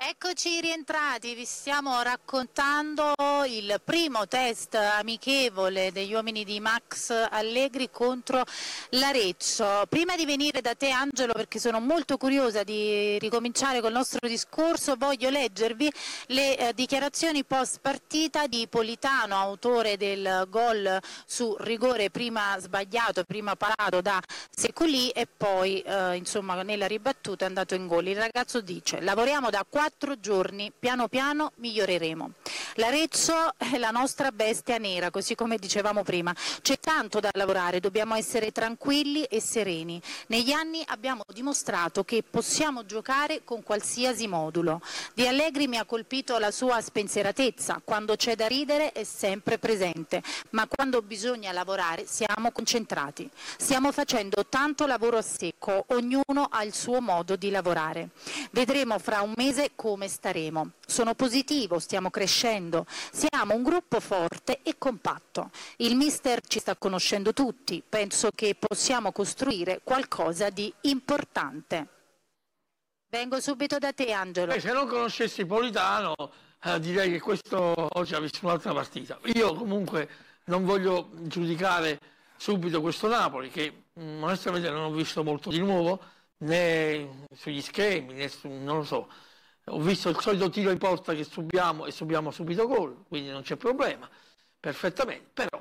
Eccoci rientrati, vi stiamo raccontando il primo test amichevole degli uomini di Max Allegri contro l'Arezzo. Prima di venire da te Angelo, perché sono molto curiosa di ricominciare col nostro discorso, voglio leggervi le dichiarazioni post partita di Politano, autore del gol su rigore prima sbagliato, prima parato da Seculì e poi insomma nella ribattuta è andato in gol. Il ragazzo dice: lavoriamo da 4 giorni, piano piano miglioreremo. L'Arezzo è la nostra bestia nera, così come dicevamo prima. C'è tanto da lavorare, dobbiamo essere tranquilli e sereni. Negli anni abbiamo dimostrato che possiamo giocare con qualsiasi modulo. Di Allegri mi ha colpito la sua spensieratezza, quando c'è da ridere è sempre presente, ma quando bisogna lavorare siamo concentrati. Stiamo facendo tanto lavoro a secco, ognuno ha il suo modo di lavorare. Vedremo fra un mese come staremo. Sono positivo, stiamo crescendo, siamo un gruppo forte e compatto. Il mister ci sta conoscendo tutti, penso che possiamo costruire qualcosa di importante. Vengo subito da te Angelo. Se non conoscessi Politano direi che questo oggi ha visto un'altra partita. Io comunque non voglio giudicare subito questo Napoli, che onestamente non ho visto molto di nuovo, né sugli schemi, né non lo so. Ho visto il solito tiro in porta che subiamo e subiamo subito gol, quindi non c'è problema, perfettamente. Però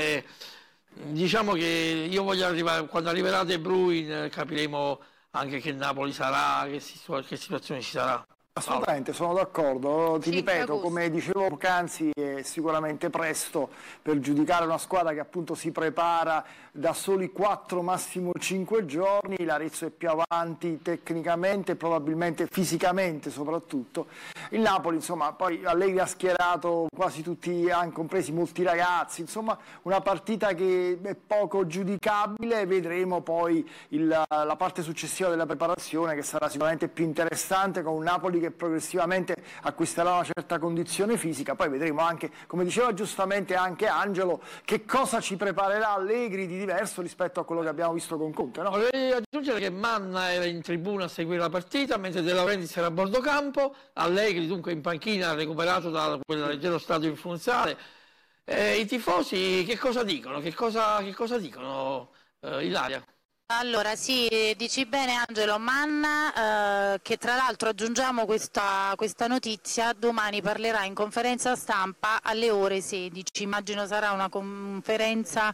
diciamo che io voglio arrivare, quando arriverà De Bruyne capiremo anche che Napoli sarà, che situazione ci sarà. Assolutamente, sono d'accordo. Ti ripeto, come dicevo poc'anzi, è sicuramente presto per giudicare una squadra che appunto si prepara da soli 4, massimo 5 giorni. L'Arezzo è più avanti tecnicamente, probabilmente fisicamente soprattutto. Il Napoli, insomma, poi Allegri ha schierato quasi tutti, compresi molti ragazzi, insomma una partita che è poco giudicabile. Vedremo poi la parte successiva della preparazione, che sarà sicuramente più interessante, con un Napoli che progressivamente acquisterà una certa condizione fisica. Poi vedremo anche, come diceva giustamente anche Angelo, che cosa ci preparerà Allegri di diverso rispetto a quello che abbiamo visto con Conte, no? Vorrei aggiungere che Manna era in tribuna a seguire la partita, mentre De Laurentiis era a bordo campo. Allegri dunque in panchina, recuperato da quel leggero stato influenzale. I tifosi che cosa dicono? Che cosa dicono, Ilaria? Allora sì, dici bene Angelo. Manna, che tra l'altro aggiungiamo questa notizia, domani parlerà in conferenza stampa alle ore 16, immagino sarà una conferenza,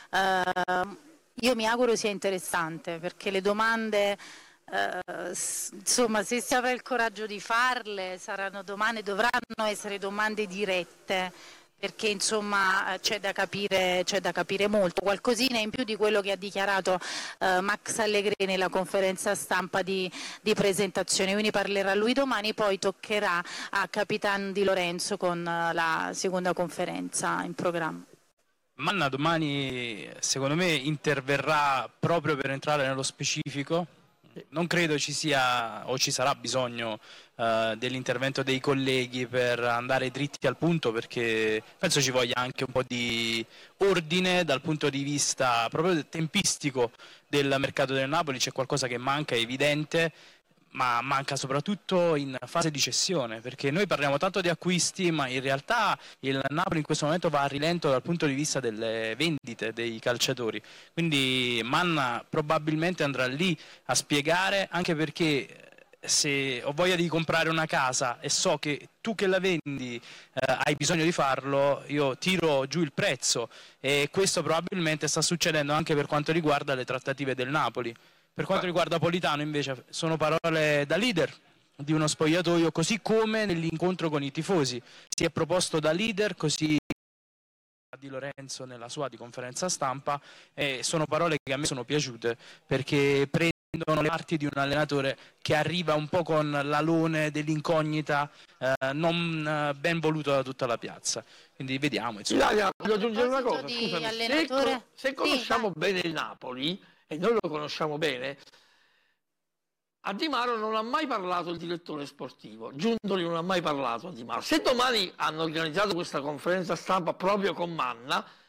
io mi auguro sia interessante, perché le domande, insomma, se si avrà il coraggio di farle, dovranno essere domande dirette, perché insomma c'è da capire molto, qualcosina in più di quello che ha dichiarato Max Allegri nella conferenza stampa di presentazione. Quindi parlerà lui domani, poi toccherà a Capitan Di Lorenzo con la seconda conferenza in programma. Manna domani secondo me interverrà proprio per entrare nello specifico. Non credo ci sia o ci sarà bisogno dell'intervento dei colleghi per andare dritti al punto, perché penso ci voglia anche un po' di ordine dal punto di vista proprio tempistico del mercato del Napoli. C'è qualcosa che manca, è evidente, ma manca soprattutto in fase di cessione, perché noi parliamo tanto di acquisti, ma in realtà il Napoli in questo momento va a rilento dal punto di vista delle vendite dei calciatori, quindi Manna probabilmente andrà lì a spiegare, anche perché se ho voglia di comprare una casa e so che tu che la vendi hai bisogno di farlo, io tiro giù il prezzo, e questo probabilmente sta succedendo anche per quanto riguarda le trattative del Napoli. Per quanto riguarda Politano invece sono parole da leader di uno spogliatoio, così come nell'incontro con i tifosi. Si è proposto da leader, così Di Lorenzo nella sua di conferenza stampa, e sono parole che a me sono piaciute, perché prendono le parti di un allenatore che arriva un po' con l'alone dell'incognita, non ben voluto da tutta la piazza. Quindi vediamo. Ilaria, voglio aggiungere una cosa, scusami, se conosciamo bene il Napoli, e noi lo conosciamo bene, a Di Maro non ha mai parlato il direttore sportivo, Giuntoli non ha mai parlato a Di Maro. Se domani hanno organizzato questa conferenza stampa proprio con Manna,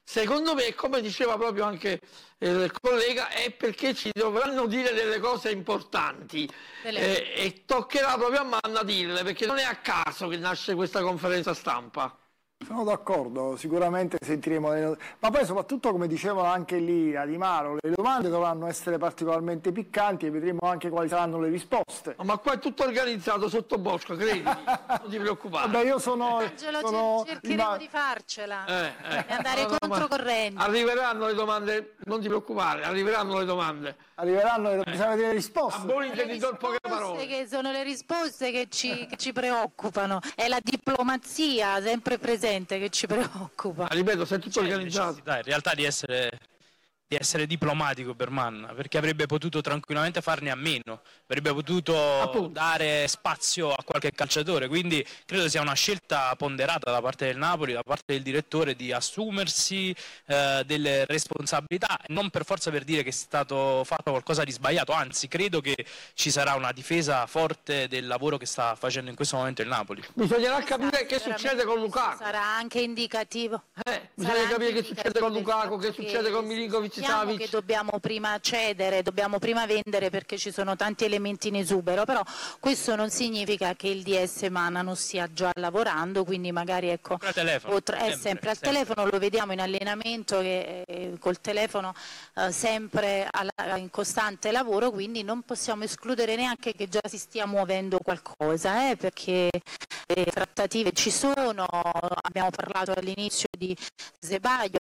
Secondo me, come diceva proprio anche il collega, è perché ci dovranno dire delle cose importanti e toccherà proprio a Manna dirle, perché non è a caso che nasce questa conferenza stampa. Sono d'accordo, sicuramente sentiremo, ma poi soprattutto, come dicevano anche lì a Di Maro, le domande dovranno essere particolarmente piccanti e vedremo anche quali saranno le risposte. Ma qua è tutto organizzato sotto Bosco, credimi, non ti preoccupare. Vabbè, io sono... Angelo, cercheremo di farcela e andare controcorrente. Arriveranno le domande, non ti preoccupare, arriveranno le domande. Arriveranno, bisogna vedere le risposte. A buon intenditore poche parole. Che sono le risposte che ci preoccupano, è la diplomazia sempre presente che ci preoccupa. Ripeto, se è tutto organizzato. In realtà di essere diplomatico per Manna, perché avrebbe potuto tranquillamente farne a meno, avrebbe potuto dare spazio a qualche calciatore, quindi credo sia una scelta ponderata da parte del Napoli, da parte del direttore, di assumersi delle responsabilità, non per forza per dire che è stato fatto qualcosa di sbagliato, anzi credo che ci sarà una difesa forte del lavoro che sta facendo in questo momento il Napoli. Bisognerà capire che succede con Lukaku. Sarà anche indicativo. Bisogna capire che succede con Lukaku, che succede con Milinkovic. Che dobbiamo prima cedere, dobbiamo prima vendere perché ci sono tanti elementi in esubero, però questo non significa che il DS Manna non stia già lavorando, quindi magari ecco, è sempre al telefono, lo vediamo in allenamento che col telefono sempre in costante lavoro, quindi non possiamo escludere neanche che già si stia muovendo qualcosa, perché le trattative ci sono, abbiamo parlato all'inizio di Zebaglio.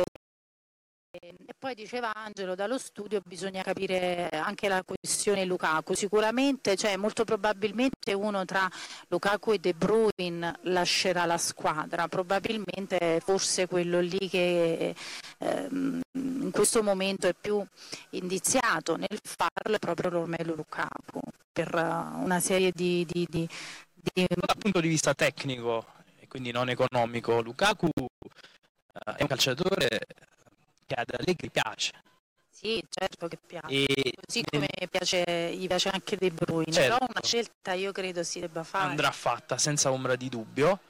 E poi diceva Angelo, dallo studio bisogna capire anche la questione Lukaku, sicuramente, cioè molto probabilmente uno tra Lukaku e De Bruyne lascerà la squadra, probabilmente forse quello lì che in questo momento è più indiziato nel farlo è proprio Romelu Lukaku, per una serie Dal punto di vista tecnico e quindi non economico, Lukaku è un calciatore che ad Allegri piace. Sì, certo che piace, così come gli piace anche De Bruyne, certo. Però una scelta io credo si debba fare. Andrà fatta senza ombra di dubbio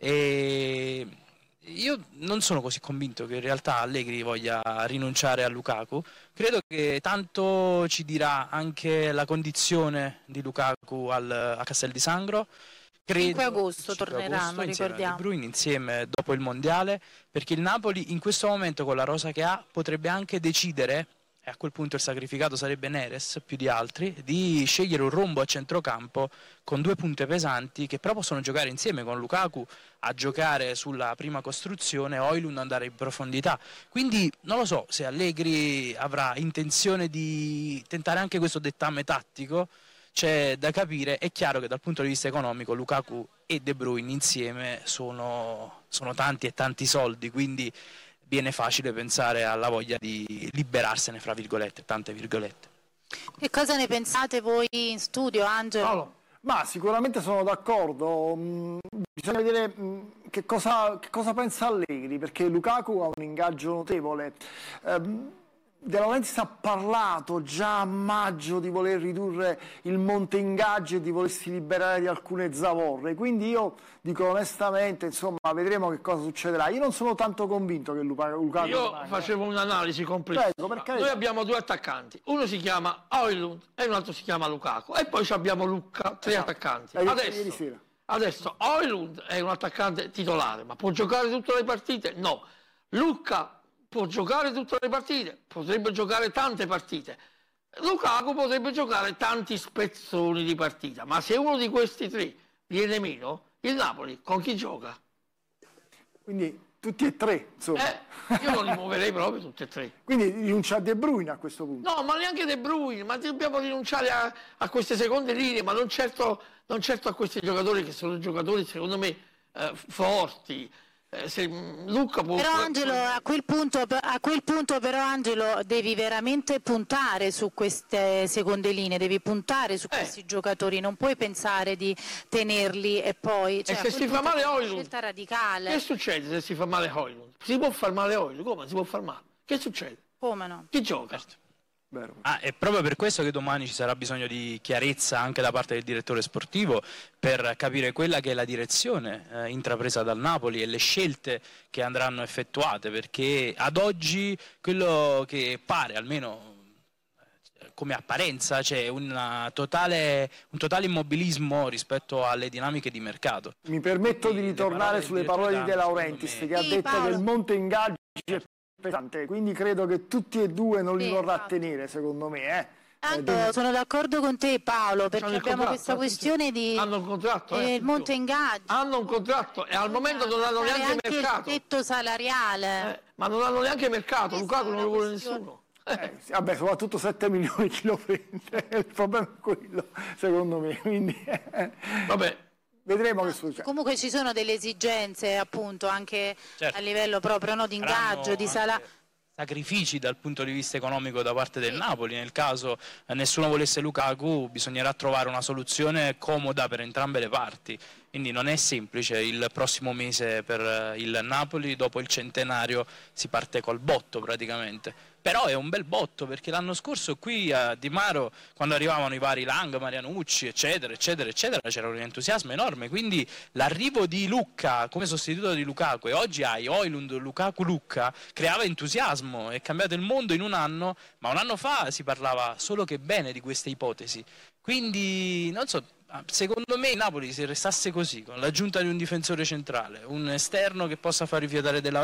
e io non sono così convinto che in realtà Allegri voglia rinunciare a Lukaku, credo che tanto ci dirà anche la condizione di Lukaku a Castel di Sangro. 5 agosto torneranno, ricordiamo. De Bruyne insieme dopo il mondiale, perché il Napoli in questo momento con la rosa che ha potrebbe anche decidere, e a quel punto il sacrificato sarebbe Neres più di altri, di scegliere un rombo a centrocampo con due punte pesanti che però possono giocare insieme con Lukaku a giocare sulla prima costruzione, Højlund andare in profondità. Quindi non lo so se Allegri avrà intenzione di tentare anche questo dettame tattico. C'è da capire, è chiaro che dal punto di vista economico Lukaku e De Bruyne insieme sono tanti e tanti soldi, quindi viene facile pensare alla voglia di liberarsene, fra virgolette, tante virgolette. Che cosa ne pensate voi in studio, Angelo? Ma sicuramente sono d'accordo, bisogna vedere che cosa pensa Allegri, perché Lukaku ha un ingaggio notevole. De Laurentiis ha parlato già a maggio di voler ridurre il monte ingaggi e di volersi liberare di alcune zavorre, quindi io dico onestamente, insomma, vedremo che cosa succederà. Io non sono tanto convinto che Lukaku... Io facevo un'analisi complessiva. Noi abbiamo due attaccanti, uno si chiama Højlund e un altro si chiama Lukaku, e poi abbiamo tre attaccanti. Adesso Højlund è un attaccante titolare, ma può giocare tutte le partite? No. Luka può giocare tutte le partite, potrebbe giocare tante partite. Lukaku potrebbe giocare tanti spezzoni di partita, ma se uno di questi tre viene meno, il Napoli con chi gioca? Quindi tutti e tre, insomma. Io non li muoverei proprio tutti e tre. Quindi rinuncia a De Bruyne a questo punto? No, ma neanche De Bruyne, ma dobbiamo rinunciare a queste seconde linee, ma non certo a questi giocatori che sono giocatori secondo me forti. Luca può... Però Angelo, a quel punto però Angelo devi veramente puntare su queste seconde linee, devi puntare su questi giocatori, non puoi pensare di tenerli e poi... Cioè, e se si fa male Højlund? È una scelta radicale. Che succede se si fa male Højlund? Si può far male Højlund? Come si può far male? Che succede? Come no? Chi gioca? È proprio per questo che domani ci sarà bisogno di chiarezza anche da parte del direttore sportivo per capire quella che è la direzione intrapresa dal Napoli e le scelte che andranno effettuate, perché ad oggi quello che pare, almeno come apparenza, c'è un totale immobilismo rispetto alle dinamiche di mercato. Mi permetto di ritornare sulle parole di De Laurentiis, che ha detto che il monte ingaggi è pesante, quindi credo che tutti e due non li vorrà tenere, secondo me. Sono d'accordo con te, Paolo, perché abbiamo questa questione di hanno un contratto, il monte ingaggi. Hanno un contratto e al momento non hanno neanche mercato. Il tetto salariale. Ma non hanno neanche mercato, Lukaku non lo vuole nessuno. Vabbè, soprattutto 7 milioni chi lo prende, il problema è quello, secondo me. Quindi, vabbè. Vedremo che succede. Comunque ci sono delle esigenze, appunto, anche a livello proprio di ingaggio, di salario. Sacrifici dal punto di vista economico da parte del Napoli. Nel caso nessuno volesse Lukaku, bisognerà trovare una soluzione comoda per entrambe le parti. Quindi non è semplice il prossimo mese per il Napoli, dopo il centenario si parte col botto praticamente. Però è un bel botto, perché l'anno scorso qui a Di Maro, quando arrivavano i vari Lang, Marianucci, eccetera, c'era un entusiasmo enorme. Quindi l'arrivo di Lucca come sostituto di Lukaku, e oggi hai Højlund, Lukaku, Lucca, creava entusiasmo. È cambiato il mondo in un anno, ma un anno fa si parlava solo che bene di queste ipotesi. Quindi, non so, secondo me il Napoli, se restasse così, con l'aggiunta di un difensore centrale, un esterno che possa far rifiatare De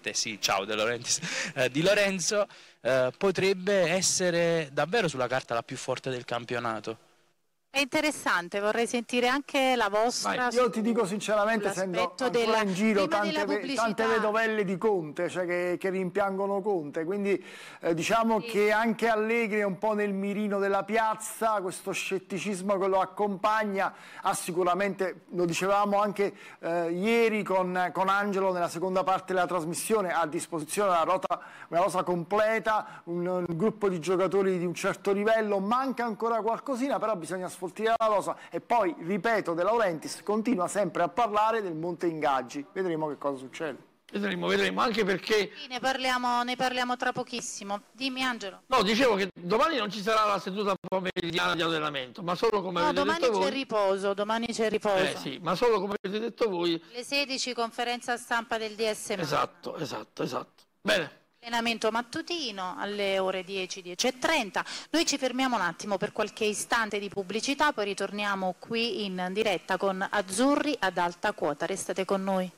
Laurentiis, Di Lorenzo, potrebbe essere davvero sulla carta la più forte del campionato. È interessante, vorrei sentire anche la vostra. Io ti dico sinceramente, sento ancora in giro tante vedovelle di Conte, cioè che rimpiangono Conte, quindi diciamo che anche Allegri è un po' nel mirino della piazza, questo scetticismo che lo accompagna ha sicuramente, lo dicevamo anche ieri con Angelo nella seconda parte della trasmissione, a disposizione una rosa completa, un gruppo di giocatori di un certo livello, manca ancora qualcosina, però bisogna sfoltire la rosa. E poi, ripeto, De Laurentiis continua sempre a parlare del monte ingaggi, vedremo che cosa succede. Vedremo, anche perché ne parliamo tra pochissimo. Dimmi, Angelo. No, dicevo che domani non ci sarà la seduta pomeridiana di allenamento, ma solo come avete detto voi. Domani c'è riposo. Sì, ma solo come avete detto voi. Le 16 conferenza stampa del DSM. Esatto. Bene. Allenamento mattutino alle ore 10:30. Noi ci fermiamo un attimo per qualche istante di pubblicità, poi ritorniamo qui in diretta con Azzurri ad alta quota. Restate con noi.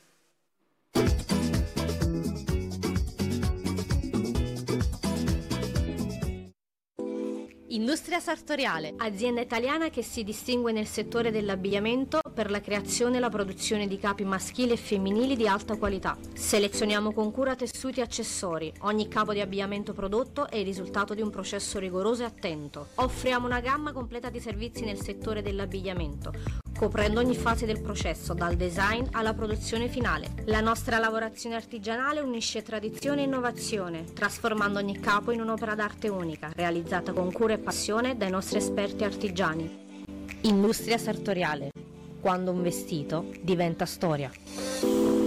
Industria Sartoriale, azienda italiana che si distingue nel settore dell'abbigliamento per la creazione e la produzione di capi maschili e femminili di alta qualità. Selezioniamo con cura tessuti e accessori. Ogni capo di abbigliamento prodotto è il risultato di un processo rigoroso e attento. Offriamo una gamma completa di servizi nel settore dell'abbigliamento, coprendo ogni fase del processo, dal design alla produzione finale. La nostra lavorazione artigianale unisce tradizione e innovazione, trasformando ogni capo in un'opera d'arte unica, realizzata con cura e passione dai nostri esperti artigiani. Industria Sartoriale. Quando un vestito diventa storia.